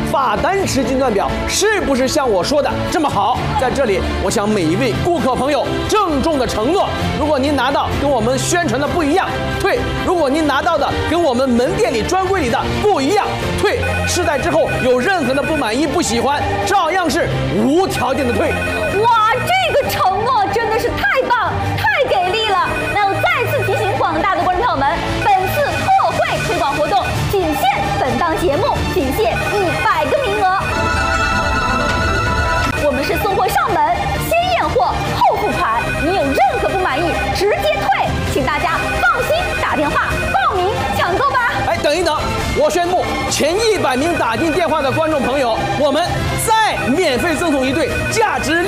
法丹池金钻表是不是像我说的这么好？在这里，我向每一位顾客朋友郑重的承诺：如果您拿到跟我们宣传的不一样，退；如果您拿到的跟我们门店里专柜里的不一样，退。试戴之后有任何的不满意、不喜欢，照样是无条件的退。 哇，这个承诺真的是太棒、太给力了！那我再次提醒广大的观众朋友们，本次特惠推广活动仅限本档节目，仅限100个名额。我们是送货上门，先验货后付款，您有任何不满意直接退，请大家放心打电话报名抢购吧。 哎，等一等，我宣布前100名打进电话的观众朋友，我们再免费赠送一对价值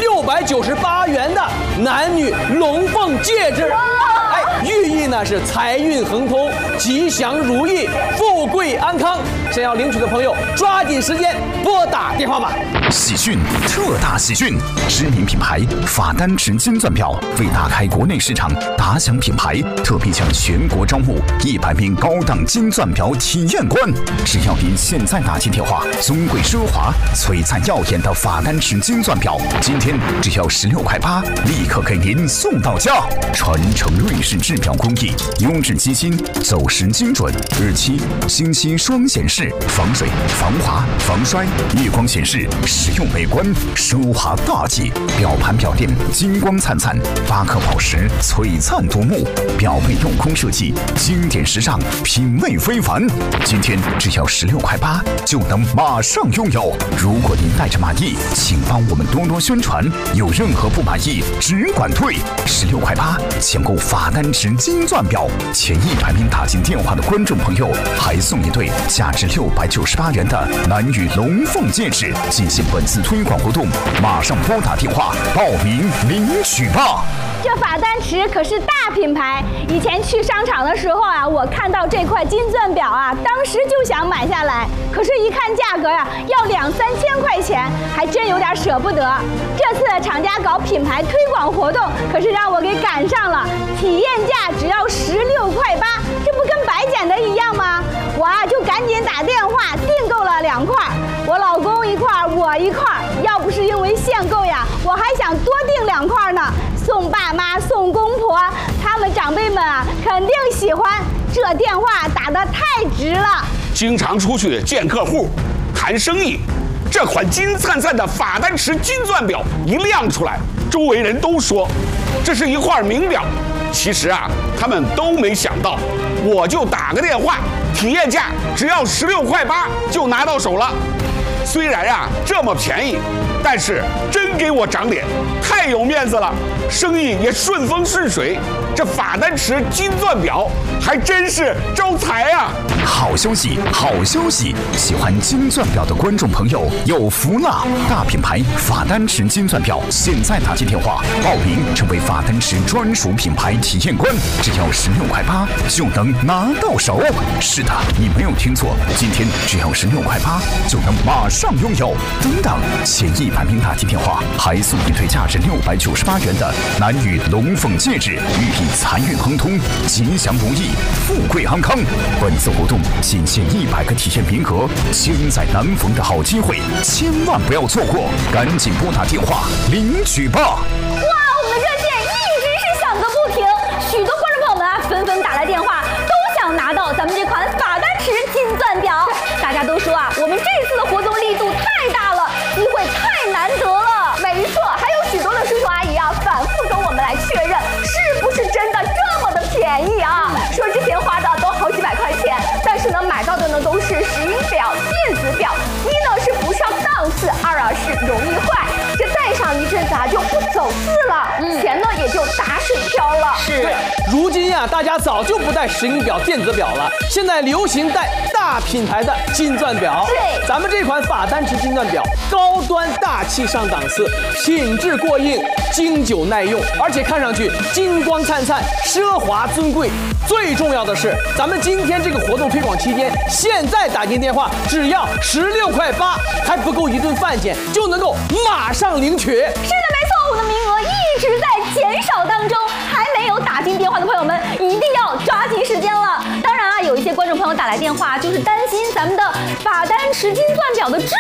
698元的男女龙凤戒指。寓意呢是财运亨通、吉祥如意、富贵安康。想要领取的朋友，抓紧时间拨打电话吧。 喜讯，特大喜讯！知名品牌法丹池金钻表为打开国内市场，打响品牌，特别向全国招募100名高档金钻表体验官。只要您现在打进电话，尊贵奢华、璀璨耀眼的法丹池金钻表，今天只要16块8，立刻给您送到家。传承瑞士制表工艺，优质机芯，走时精准，日期、星期双显示，防水、防滑、防摔，夜光显示，实用美观，奢华大气。表盘表垫金光灿灿，8颗宝石璀璨夺目，表背镂空设计，经典时尚，品味非凡。今天只要16块8，就能马上拥有。如果您带着满意，请帮我们多多宣传，有任何不满意只管退。16块8，抢购法丹池金钻表，前100名打进电话的观众朋友，还送一对价值698元的男女龙凤戒指。进行本次推广活动，马上拨打电话报名领取吧。 这法丹池可是大品牌，以前去商场的时候啊，我看到这块金钻表啊，当时就想买下来，可是一看价格呀，要2、3千块钱，还真有点舍不得。这次厂家搞品牌推广活动，可是让我给赶上了，体验价只要16块8，这不跟白捡的一样吗？我啊就赶紧打电话订购了2块，我老公1块，我1块。要不是因为限购呀，我还想多订2块呢，送爸妈、送公婆，他们长辈们啊肯定喜欢。这电话打得太值了。 经常出去见客户、谈生意，这款金灿灿的法丹池金钻表一亮出来，周围人都说这是一块名表。其实啊，他们都没想到，我就打个电话，体验价只要16块8就拿到手了。虽然啊这么便宜，但是真给我长脸，太有面子了，生意也顺风顺水。这法丹池金钻表还真是招财啊！ 好消息，好消息！喜欢金钻表的观众朋友有福了！大品牌法丹池金钻表，现在打进电话报名，成为法丹池专属品牌体验官，只要16块8就能拿到手。是的，你没有听错，今天只要16块8就能马上拥有。等等，前100名打进电话还送一对价值698元的男女龙凤戒指，寓意财运亨通、吉祥如意、富贵安康。本次活动仅限100个体验名额，千载难逢的好机会，千万不要错过，赶紧拨打电话领取吧！ 哇，我们的热线一直是响个不停，许多观众朋友们啊纷纷打来电话，都想拿到咱们这款法丹池金钻表。大家都说啊，我们这次的活动力度太大了，机会太难得了。没错，还有许多的叔叔阿姨啊，反复跟我们来确认是不是真的这么的便宜啊，说之前花的都好几百块钱，但是呢买到的呢都是石英表、电子表，一呢是不上档次，二啊是容易坏，这戴上一阵子啊就不走势了，钱呢也就打水漂了。 是，如今呀，大家早就不戴石英表、电子表了，现在流行戴大品牌的金钻表。 对， 咱们这款法丹池金钻表，高端大气上档次，品质过硬，经久耐用，而且看上去金光灿灿、奢华尊贵。最重要的是，咱们今天这个活动推广期间，现在打进电话只要16块8，还不够一顿饭钱，就能够马上领取。 是的，没错，我的名额一直在减少当中，还没有打进电话的朋友们一定要抓紧时间了。当然啊，有一些观众朋友打来电话，就是担心咱们的法丹池金钻表的质